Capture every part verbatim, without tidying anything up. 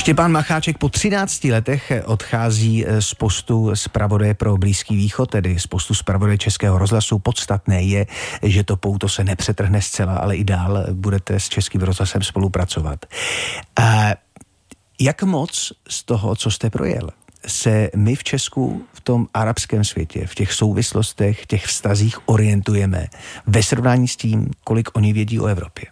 Štěpán Macháček po třinácti letech odchází z postu zpravodaje pro Blízký východ, tedy z postu zpravodaje Českého rozhlasu. Podstatné je, že to pouto se nepřetrhne zcela, ale i dál budete s Českým rozhlasem spolupracovat. A jak moc z toho, co jste projel, se my v Česku v tom arabském světě, v těch souvislostech, těch vztazích orientujeme ve srovnání s tím, kolik oni vědí o Evropě?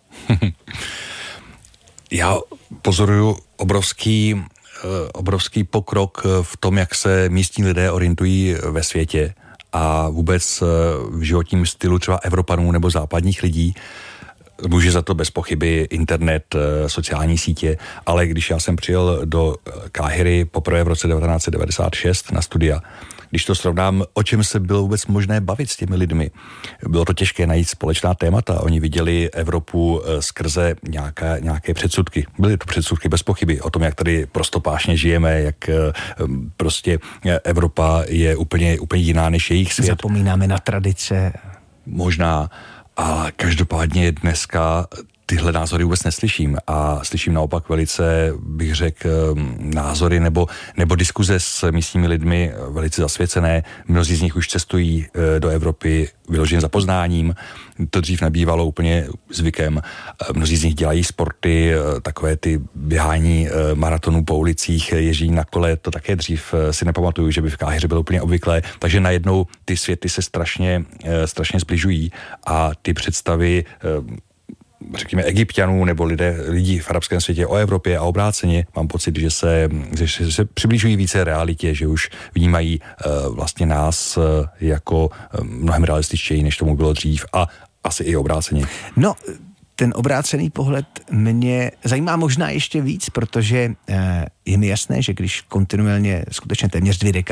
Já pozoruju obrovský, obrovský pokrok v tom, jak se místní lidé orientují ve světě a vůbec v životním stylu třeba Evropanů nebo západních lidí. Může za to bez pochyby internet, sociální sítě, ale když já jsem přijel do Káhiry poprvé v roce devatenáct set devadesát šest na studia, když to srovnám, o čem se bylo vůbec možné bavit s těmi lidmi, bylo to těžké najít společná témata. Oni viděli Evropu skrze nějaké, nějaké předsudky. Byly to předsudky bez pochyby o tom, jak tady prostopášně žijeme, jak prostě Evropa je úplně, úplně jiná než jejich svět. Zapomínáme na tradice. Možná, ale každopádně dneska tyhle názory vůbec neslyším a slyším naopak velice, bych řekl, názory nebo, nebo diskuze s místními lidmi velice zasvěcené. Mnozí z nich už cestují do Evropy vyloženě za poznáním. To dřív nebývalo úplně zvykem. Mnozí z nich dělají sporty, takové ty běhání maratonů po ulicích, ježdění na kole, to také dřív si nepamatuju, že by v Káhiře bylo úplně obvyklé. Takže najednou ty světy se strašně, strašně zbližují a ty představy, řekněme, Egypťanů nebo lidé, lidí v arabském světě o Evropě a obráceně, mám pocit, že se, že se přibližují více realitě, že už vnímají uh, vlastně nás uh, jako uh, mnohem realističtěji, než tomu bylo dřív a asi i obráceně. No, ten obrácený pohled mě zajímá možná ještě víc, protože uh, je mi jasné, že když kontinuálně skutečně téměř dvě dekády